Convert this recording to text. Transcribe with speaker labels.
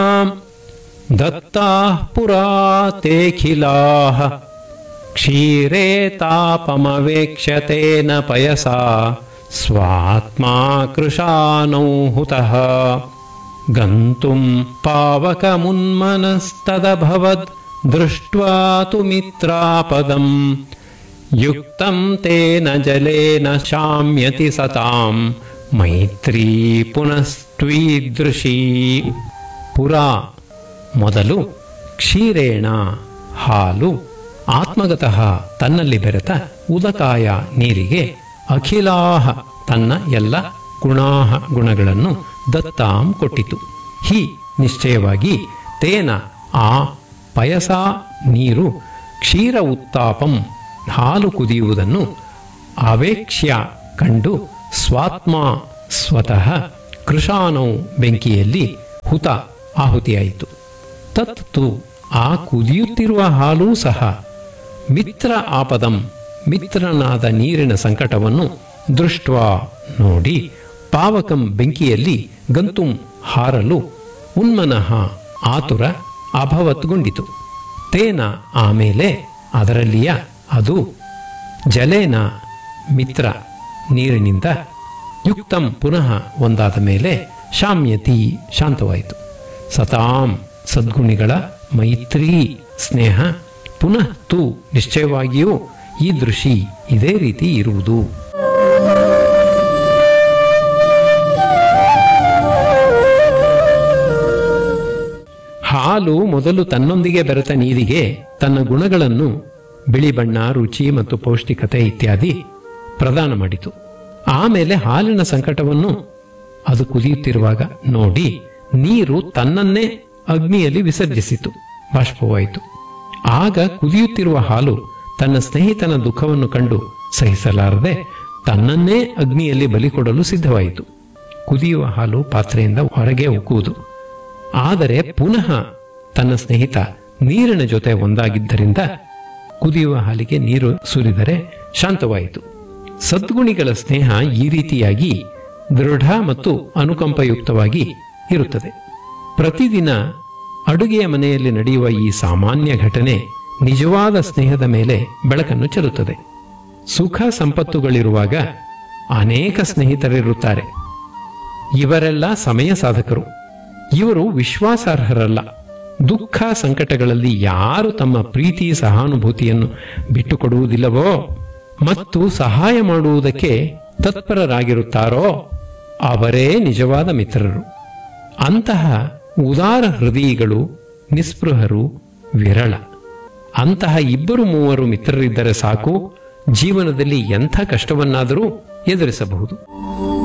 Speaker 1: ದತ್ತಾಃ ಪುರಾ ತೇಖಿಲಾಃ ಕ್ಷೀರೇ ತಾಪಮವೇಕ್ಷ್ಯತೇನ ಪಯಸಾ ಸ್ವಾತ್ಮಾ ಕೃಶಾನೌ ಹುತಃ ಗಂತುಂ ಪಾವಕಮುನ್ಮನಸ್ತದಭವದ್ ದೃಷ್ಟ್ವಾ ತು ಮಿತ್ರಾಪದಂ ಯುಕ್ತಂ ತೇನ ಜಲೇನ ಶಾಮ್ಯತಿ ಸತಾಂ ಮೈತ್ರೀ ಪುನಸ್ತ್ವೀದೃಶೀ. ಪುರಾ ಮೊದಲು, ಕ್ಷೀರೇಣ ಹಾಲು, ಆತ್ಮಗತಃ ತನ್ನಲ್ಲಿ ಬೆರೆತ ಉದಕಾಯ ನೀರಿಗೆ, ಅಖಿಲಾಹ ತನ್ನ ಎಲ್ಲ ಗುಣಾಹ ಗುಣಗಳನ್ನು ದತ್ತಾಂ ಕೊಟ್ಟಿತು. ಹಿ ನಿಶ್ಚಯವಾಗಿ, ತೇನ ಆ ಪಯಸ ನೀರು, ಕ್ಷೀರ ಉತ್ತಾಪಂ ಹಾಲು ಕುದಿಯುವುದನ್ನು, ಅವೇಕ್ಷ್ಯ ಕಂಡು, ಸ್ವಾತ್ಮ ಸ್ವತಃ, ಕೃಶಾನೌ ಬೆಂಕಿಯಲ್ಲಿ, ಹುತ ಆಹುತಿಯಾಯಿತು. ತತ್ತು ಆ ಕುದಿಯುತ್ತಿರುವ ಹಾಲೂ ಸಹ, ಮಿತ್ರ ಆಪದಂ ಮಿತ್ರನಾದ ನೀರಿನ ಸಂಕಟವನ್ನು, ದೃಷ್ಟ್ವಾ ನೋಡಿ, ಪಾವಕಂ ಬೆಂಕಿಯಲ್ಲಿ, ಗಂತುಂ ಹಾರಲು, ಉನ್ಮನಃ ಆತುರ, ಅಭವತ್ಗೊಂಡಿತು. ತೇನ ಆಮೇಲೆ ಅದರಲ್ಲಿಯ ಅದು, ಜಲೇನ ಮಿತ್ರ ನೀರಿನಿಂದ, ಯುಕ್ತಂ ಪುನಃ ಒಂದಾದ ಮೇಲೆ, ಶಾಮ್ಯತಿ ಶಾಂತವಾಯಿತು. ಸತಾಂ ಸದ್ಗುಣಿಗಳ ಮೈತ್ರೀ ಸ್ನೇಹ, ಪುನಃ ತು ನಿಶ್ಚಯವಾಗಿಯೂ ಈ ದೃಶಿ ಇದೇ ರೀತಿ ಇರುವುದು. ಹಾಲು ಮೊದಲು ತನ್ನೊಂದಿಗೆ ಬೆರೆತ ನೀರಿಗೆ ತನ್ನ ಗುಣಗಳನ್ನು, ಬಿಳಿ ಬಣ್ಣ, ರುಚಿ ಮತ್ತು ಪೌಷ್ಟಿಕತೆ ಇತ್ಯಾದಿ ಪ್ರದಾನ ಮಾಡಿತು. ಆಮೇಲೆ ಹಾಲಿನ ಸಂಕಟವನ್ನು ಅದು ಕುದಿಯುತ್ತಿರುವಾಗ ನೋಡಿ, ನೀರು ತನ್ನನ್ನೇ ಅಗ್ನಿಯಲ್ಲಿ ವಿಸರ್ಜಿಸಿತು, ಬಾಷ್ಪವಾಯಿತು. ಆಗ ಕುದಿಯುತ್ತಿರುವ ಹಾಲು ತನ್ನ ಸ್ನೇಹಿತನ ದುಃಖವನ್ನು ಕಂಡು ಸಹಿಸಲಾರದೆ ತನ್ನನ್ನೇ ಅಗ್ನಿಯಲ್ಲಿ ಬಲಿಕೊಡಲು ಸಿದ್ಧವಾಯಿತು. ಕುದಿಯುವ ಹಾಲು ಪಾತ್ರೆಯಿಂದ ಹೊರಗೆ ಉಕ್ಕುವುದು. ಆದರೆ ಪುನಃ ತನ್ನ ಸ್ನೇಹಿತ ನೀರಿನ ಜೊತೆ ಒಂದಾಗಿದ್ದರಿಂದ ಕುದಿಯುವ ಹಾಲಿಗೆ ನೀರು ಸುರಿದರೆ ಶಾಂತವಾಯಿತು. ಸದ್ಗುಣಿಗಳ ಸ್ನೇಹ ಈ ರೀತಿಯಾಗಿ ದೃಢ ಮತ್ತು ಅನುಕಂಪಯುಕ್ತವಾಗಿ ಇರುತ್ತದೆ. ಪ್ರತಿದಿನ ಅಡುಗೆಯ ಮನೆಯಲ್ಲಿ ನಡೆಯುವ ಈ ಸಾಮಾನ್ಯ ಘಟನೆ ನಿಜವಾದ ಸ್ನೇಹದ ಮೇಲೆ ಬೆಳಕನ್ನು ಚೆಲ್ಲುತ್ತದೆ. ಸುಖ ಸಂಪತ್ತುಗಳಿರುವಾಗ ಅನೇಕ ಸ್ನೇಹಿತರಿರುತ್ತಾರೆ. ಇವರೆಲ್ಲ ಸಮಯ ಸಾಧಕರು. ಇವರು ವಿಶ್ವಾಸಾರ್ಹರಲ್ಲ. ದುಃಖ ಸಂಕಟಗಳಲ್ಲಿ ಯಾರು ತಮ್ಮ ಪ್ರೀತಿ ಸಹಾನುಭೂತಿಯನ್ನು ಬಿಟ್ಟುಕೊಡುವುದಿಲ್ಲವೋ ಮತ್ತು ಸಹಾಯ ಮಾಡುವುದಕ್ಕೆ ತತ್ಪರರಾಗಿರುತ್ತಾರೋ ಅವರೇ ನಿಜವಾದ ಮಿತ್ರರು. ಅಂತಹ ಉದಾರ ಹೃದಯಿಗಳು ನಿಸ್ಪೃಹರು ವಿರಳ. ಅಂತಹ ಇಬ್ಬರು ಮೂವರು ಮಿತ್ರರಿದ್ದರೆ ಸಾಕು, ಜೀವನದಲ್ಲಿ ಎಂಥ ಕಷ್ಟವನ್ನಾದರೂ ಎದುರಿಸಬಹುದು.